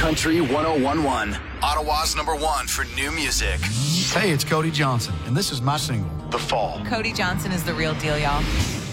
Country 101.1, Ottawa's #1 for new music. Hey, it's Cody Johnson, and this is my single, The Fall. Cody Johnson is the real deal, y'all.